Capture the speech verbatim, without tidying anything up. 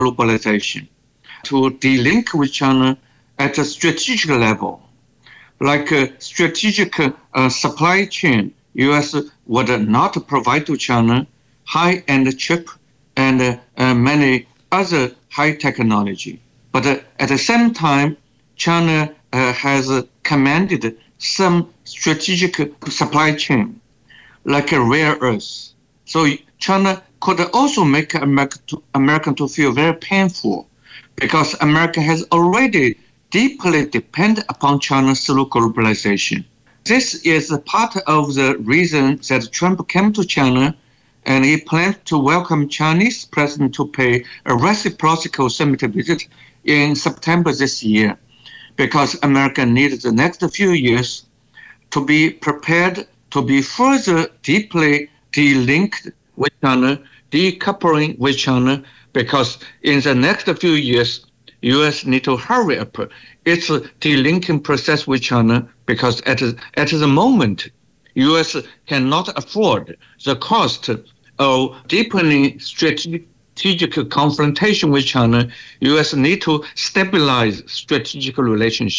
globalization, to de-link with China at a strategic level, like a strategic uh, supply chain. U S would not provide to China high-end chip and uh, uh, many other high technology. But uh, at the same time, China uh, has uh, commanded some strategic supply chain, like a rare earth. So China could also make America to, America to feel very painful, because America has already deeply depended upon China through globalization. This is part of the reason that Trump came to China, and he planned to welcome Chinese president to pay a reciprocal summit visit in September this year, because America needs the next few years to be prepared to be further deeply de-linked with China, decoupling with China, because in the next few years, U S need to hurry up its de-linking process with China, because at, at the moment, U S cannot afford the cost of deepening strategic confrontation with China. U S need to stabilize strategic relationship.